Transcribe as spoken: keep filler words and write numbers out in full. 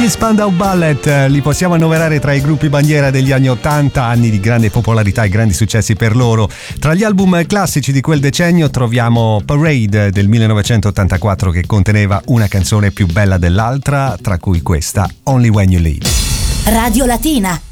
Gli Spandau Ballet li possiamo annoverare tra i gruppi bandiera degli anni ottanta, anni di grande popolarità e grandi successi per loro. Tra gli album classici di quel decennio troviamo Parade del millenovecentottantaquattro, che conteneva una canzone più bella dell'altra, tra cui questa, Only When You Leave. Radio Latina.